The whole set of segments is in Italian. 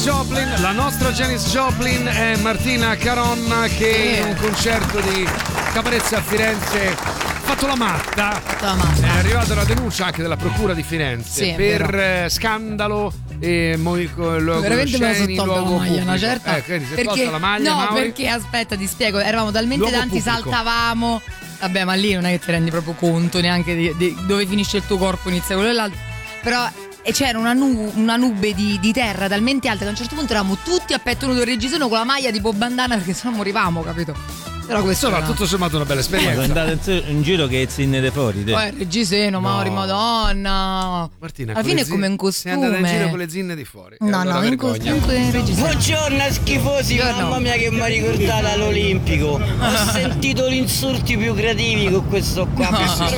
Joplin, la nostra Janis Joplin è Martina Caronna, che in un concerto di Caparezza a Firenze ha fatto la matta. È arrivata una denuncia anche della Procura di Firenze per scandalo e veramente me la sono tolta la maglia, una certa. Perché la maglia, no, Mauri? perché aspetta, ti spiego, eravamo talmente Luogo tanti, pubblico. saltavamo. Vabbè, ma lì non è che ti rendi proprio conto neanche di dove finisce il tuo corpo, inizia quello e l'altro. Però c'era una nube di terra talmente alta che a un certo punto eravamo tutti a petto nudo, il reggiseno con la maglia tipo bandana, perché sennò morivamo, capito? Però questo Insomma, tutto sommato una bella esperienza. Andate in giro che zinne fuori te. Poi il reggiseno, Mauri, madonna. Martina, alla fine è come un costume. Sei andata in giro con le zinne di fuori. No, allora in reggiseno. Buongiorno schifosi, mamma mia che mi ha ricordato all'Olimpico. Ho sentito gli insulti più creativi con questo qua.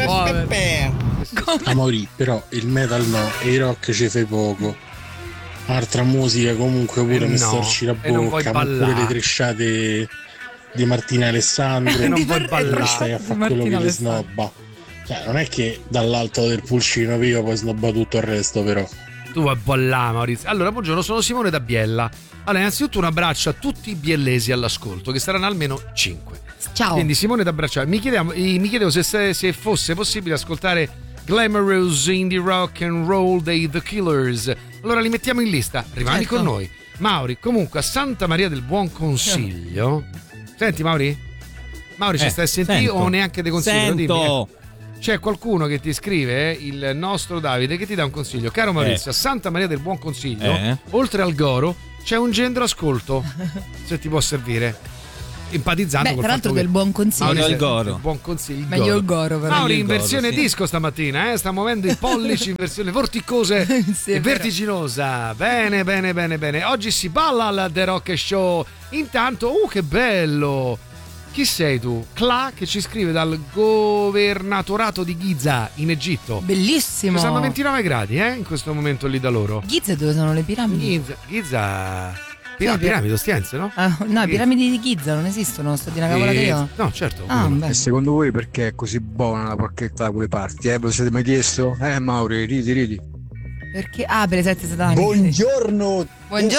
Amori, però il metal no e il rock ci fai poco. Altra musica comunque pure mi storci la bocca, ma pure le tresciate di Martina Alessandro non vuoi ballare, stai a fare quello che le snobba. Cioè, non è che dall'alto del pulcino io poi snobba tutto il resto, però. Tu vuoi ballare, Maurizio. Allora, buongiorno, sono Simone da Biella. Allora, innanzitutto un abbraccio a tutti i biellesi all'ascolto, che saranno almeno 5. Ciao. Quindi Simone da abbracciare. Mi chiedevo se fosse possibile ascoltare Glamorous Indie Rock and Roll dei The Killers. Allora li mettiamo in lista, rimani con noi. Mauri, comunque a Santa Maria del Buon Consiglio. Senti Mauri? Mauri ci stai a sentire o neanche dei consigli? Dimmi. C'è qualcuno che ti scrive, il nostro Davide, che ti dà un consiglio. Caro Maurizio, a Santa Maria del Buon Consiglio, oltre al Goro, c'è un gendro ascolto, se ti può servire. Empatizzando col tra l'altro del buon consiglio. Mauri, il Goro. Buon consiglio. Meglio il Goro, però. Mauri in versione disco stamattina, sta muovendo i pollici in versione vorticosa e vertiginosa. Bene. Oggi si balla al The Rock Show. Intanto, che bello! Chi sei tu? Cla, che ci scrive dal governatorato di Giza in Egitto. Bellissimo. Stanno 29 gradi, in questo momento lì da loro. Giza dove sono le piramidi? Giza. Piramidi Ostiense, no? No, i piramidi di Giza non esistono, sto di una cavolata io. No, certo. E secondo voi perché è così buona la porchetta da quelle parti? Ve lo siete mai chiesto? Mauri, ridi. Perché? Per le 7 sataniche. Buongiorno.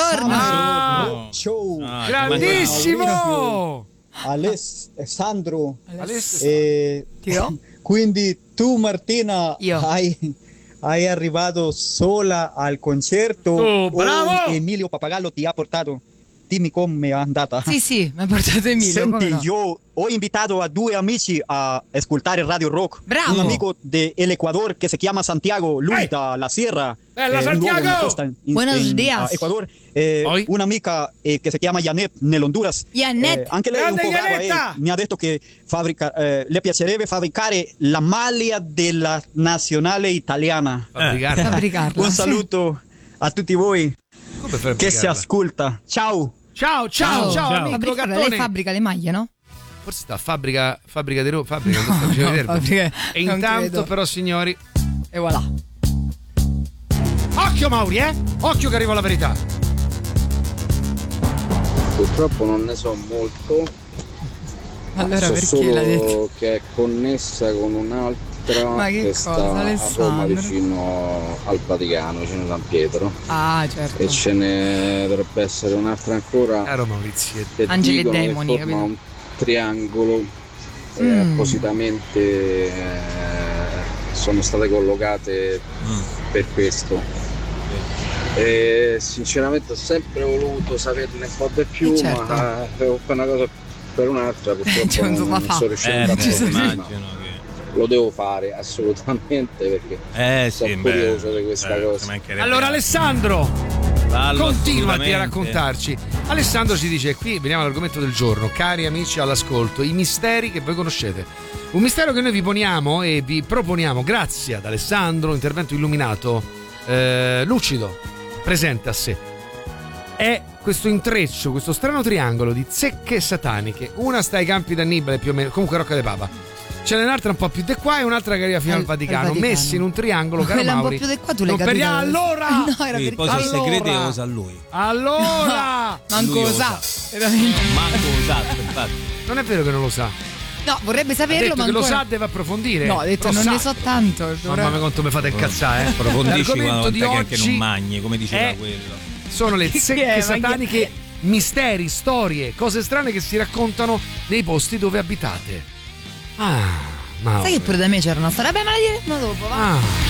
Ciao. Grandissimo! Alessandro. Io? Quindi tu Martina Io. hai arrivato sola al concerto Oh, bravo! o Emilio Papagallo ti ha portato? Dimmi come è andata. Sì, mi ha portato Emilio. Senti, no? io ho invitato a 2 amici a ascoltare Radio Rock. Bravo! Un amico dell'Ecuador che si chiama Santiago, lui da La Sierra. Bella Santiago! Buenos días. Ecuador. Un'amica che si chiama Janet nell'Honduras. Janet. Anche lei è un po' brava e mi ha detto che le piacerebbe fabbricare la maglia della nazionale italiana. Fabbricarla. Un saluto a tutti voi che si ascolta. Ciao amico Gattone. Lei fabbrica le maglie, no? Forse sta fabbrica di Roma, fabbrica. E intanto però signori, e voilà. occhio Mauri, occhio che arriva la verità. Purtroppo non ne so molto. Allora so perché solo l'ha detto? che è connessa con un'altra che sta a Roma vicino al Vaticano, vicino San Pietro. Certo. E ce ne dovrebbe essere un'altra ancora. Caro Maurizio, Angeli e demoni, che forma un triangolo appositamente sono state collocate per questo. E sinceramente ho sempre voluto saperne un po' di più, certo. ma devo fare una cosa per un'altra, purtroppo non sono riuscito a fare. Lo devo fare assolutamente perché sono curioso di questa cosa. Allora Alessandro, continuati a raccontarci. Alessandro ci dice, qui veniamo all'argomento del giorno, cari amici all'ascolto, i misteri che voi conoscete. Un mistero che noi vi poniamo e vi proponiamo grazie ad Alessandro, intervento illuminato, lucido, presente a sé. È questo intreccio, questo strano triangolo di zecche sataniche. Una sta ai campi d'Annibale più o meno, comunque Rocca de Papa. Ce n'è un'altra un po' più di qua e un'altra che arriva fino al Vaticano, messi in un triangolo, caro quella Mauri. un po' più di qua tu l'hai capito. Allora! No, era perché poi sono segreti lo sa lui. Allora! Manco lo sa. Manco lo sa, infatti. Non è vero che non lo sa. No, vorrebbe saperlo, ha detto ma che lo ancora... sa, deve approfondire. No, ha detto non ne so tanto. Mamma mia quanto mi fate incazzare, Approfondisci L'argomento di che oggi non magni, come diceva quello. sono le zecche sataniche, misteri, storie, cose strane che si raccontano nei posti dove abitate. Sai che pure da me c'era una storia? Vabbè, ma la diremo dopo, va.